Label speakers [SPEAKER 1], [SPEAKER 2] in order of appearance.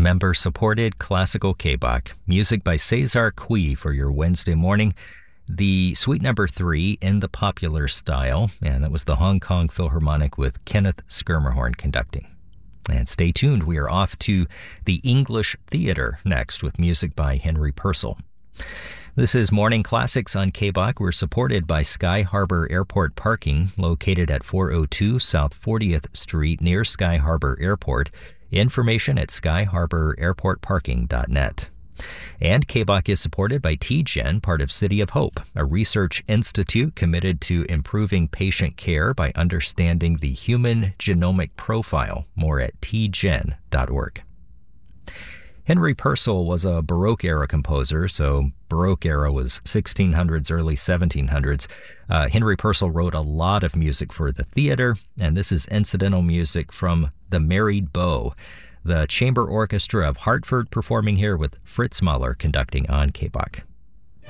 [SPEAKER 1] member-supported classical K-Bach. Music by Cesar Cui for your Wednesday morning. The Suite Number 3 in the popular style, and that was the Hong Kong Philharmonic with Kenneth Schermerhorn conducting. And stay tuned, we are off to the English Theater next with music by Henry Purcell. This is Morning Classics on K-Bach. We're supported by Sky Harbor Airport Parking, located at 402 South 40th Street near Sky Harbor Airport. Information at skyharbor-airportparking.net. And K-Bach is supported by TGen, part of City of Hope, a research institute committed to improving patient care by understanding the human genomic profile. More at tgen.org. Henry Purcell was a Baroque-era composer, so Baroque era was 1600s, early 1700s. Henry Purcell wrote a lot of music for the theater, and this is incidental music from The Married Beau, the chamber orchestra of Hartford performing here with Fritz Mahler conducting on K-Bach.